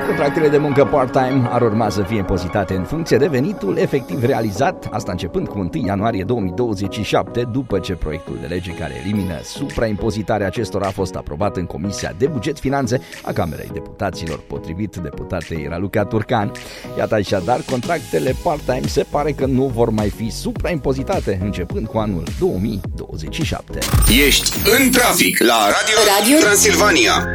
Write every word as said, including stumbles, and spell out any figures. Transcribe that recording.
Contractele de muncă part-time ar urma să fie impozitate în funcție de venitul efectiv realizat, asta începând cu întâi ianuarie două mii douăzeci și șapte, după ce proiectul de lege care elimină supraimpozitarea acestora a fost aprobat în Comisia de Buget Finanțe a Camerei Deputaților, potrivit deputatei Raluca Turcan. Iată așadar, contractele part-time se pare că nu vor mai fi supraimpozitate începând cu anul două mii douăzeci și șapte. Ești în trafic la Radio, Radio Transilvania.